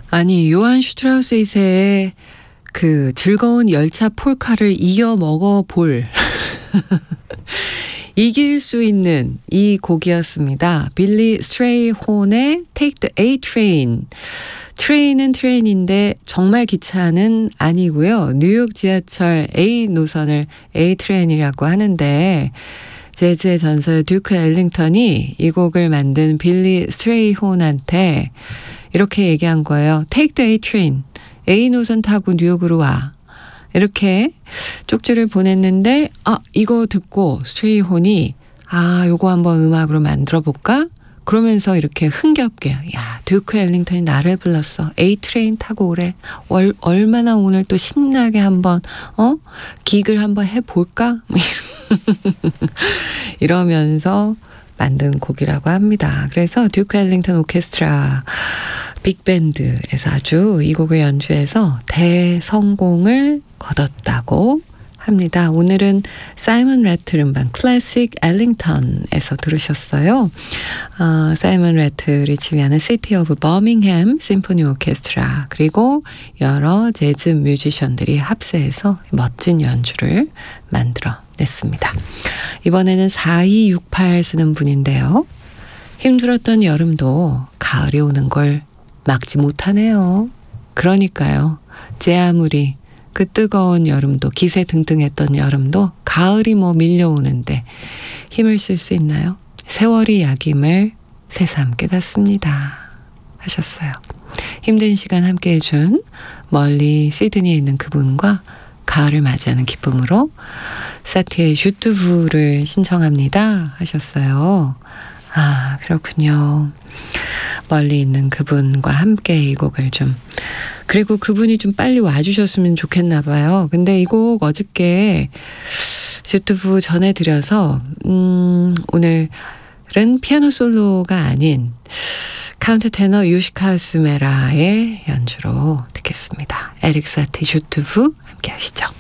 아니 요한 슈트라우스 2세의 그 즐거운 열차 폴카를 이어 먹어볼 이길 수 있는 이 곡이었습니다. 빌리 스트레이혼의 Take the A Train. 트레인은 트레인인데 정말 기차는 아니고요. 뉴욕 지하철 A 노선을 A 트레인이라고 하는데 재즈의 전설 듀크 엘링턴이 이 곡을 만든 빌리 스트레이혼한테 이렇게 얘기한 거예요. Take the A train. A 노선 타고 뉴욕으로 와. 이렇게 쪽지를 보냈는데 이거 듣고 스트레이혼이 요거 한번 음악으로 만들어 볼까? 그러면서 이렇게 흥겹게 듀크 엘링턴이 나를 불렀어. A 트레인 타고 오래. 얼마나 오늘 또 신나게 한번 기글 한번 해볼까? 이러면서 만든 곡이라고 합니다. 그래서 듀크 엘링턴 오케스트라 빅밴드에서 아주 이 곡을 연주해서 대성공을 거뒀다고 합니다. 오늘은 사이먼 래틀 음반 클래식 엘링턴에서 들으셨어요. 사이먼 래틀이 지휘하는 시티 오브 버밍햄 심포니 오케스트라 그리고 여러 재즈 뮤지션들이 합세해서 멋진 연주를 만들어냈습니다. 이번에는 4268 쓰는 분인데요. 힘들었던 여름도 가을이 오는 걸 막지 못하네요. 그러니까요. 제 아무리 그 뜨거운 여름도 기세등등했던 여름도 가을이 밀려오는데 힘을 쓸 수 있나요? 세월이 약임을 새삼 깨닫습니다. 하셨어요. 힘든 시간 함께 해준 멀리 시드니에 있는 그분과 가을을 맞이하는 기쁨으로 사티의 슈트부를 신청합니다. 하셨어요. 그렇군요. 멀리 있는 그분과 함께 이 곡을 그리고 그분이 좀 빨리 와주셨으면 좋겠나 봐요. 근데 이 곡 어저께 슈트부 전해드려서 오늘은 피아노 솔로가 아닌 카운트 테너 요시카 스메라의 연주로 듣겠습니다. 에릭 사티 슈트부 함께 하시죠.